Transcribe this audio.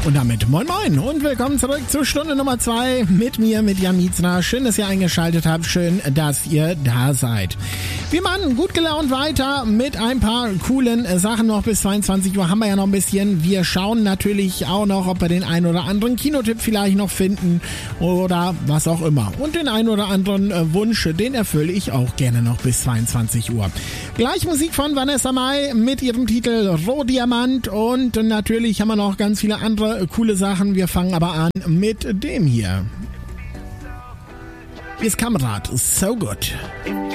Und damit moin moin und willkommen zurück zur Stunde Nummer 2 mit mir, mit Jan Mietzner. Schön, dass ihr eingeschaltet habt, schön, dass ihr da seid. Wir machen gut gelaunt weiter mit ein paar coolen Sachen noch. Bis 22 Uhr haben wir ja noch ein bisschen. Wir schauen natürlich auch noch, ob wir den einen oder anderen Kinotipp vielleicht noch finden oder was auch immer. Und den einen oder anderen Wunsch, den erfülle ich auch gerne noch bis 22 Uhr. Gleich Musik von Vanessa Mai mit ihrem Titel Rohdiamant und natürlich haben wir noch ganz viele andere coole Sachen. Wir fangen aber an mit dem hier. Hier ist Kamerad, So Good.